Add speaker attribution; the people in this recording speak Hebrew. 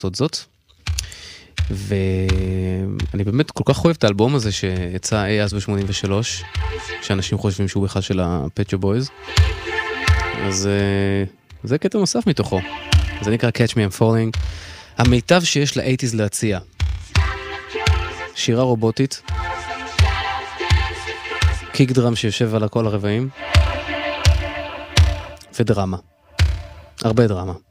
Speaker 1: לעשות זאת. ואני באמת כל כך אוהב את האלבום הזה שיצא אי אז ב-83, שאנשים חושבים שהוא אחד של ה-Pet Shop Boys. אז זה קטע נוסף מתוכו. זה נקרא Catch Me I'm Falling. המיטב שיש ל-80s להציע. שירה רובוטית. קיק דרם שיושב על כל הרבעים. ודרמה. הרבה דרמה.